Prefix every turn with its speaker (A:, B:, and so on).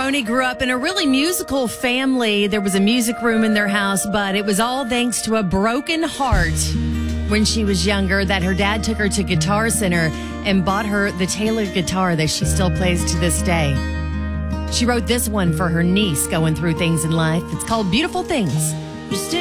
A: Maroney grew up in a really musical family. There was a music room in their house, but it was all thanks to a broken heart when she was younger that her dad took her to Guitar Center and bought her the Taylor guitar that she still plays to this day. She wrote this one for her niece going through things in life. It's called Beautiful Things.